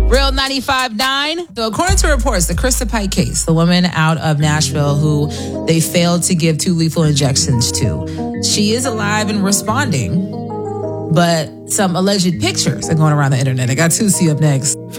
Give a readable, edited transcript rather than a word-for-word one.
Real 95.9. So according to reports, the Krista Pike case, the woman out of Nashville who they failed to give 2 lethal injections to, she is alive and responding. But some alleged pictures are going around the internet. I got Tusi up next.